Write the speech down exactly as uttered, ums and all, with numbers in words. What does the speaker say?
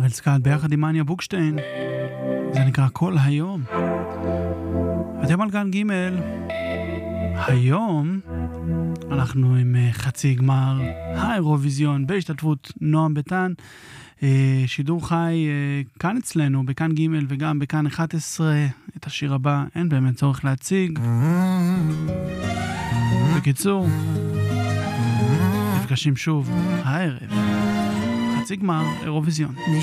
פאבל סקאט ביחד עם אניה בוקשטיין. זה נקרא כל היום. אתם על גן ג'. היום אנחנו עם חצי גמר האירוויזיון בהשתתפות נועם ביטן. שידור חי כאן אצלנו בכאן ג' וגם בכאן אחת עשרה. את השיר הבא אין באמת צורך להציג. בקיצור, נפגשים שוב הערב חצי גמר אירוויזיון.